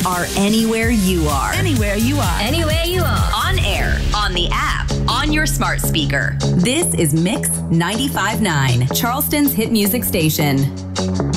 are anywhere you are. Anywhere you are. Anywhere you are. On air, on the app, on your smart speaker. This is Mix 95.9, Charleston's hit music station.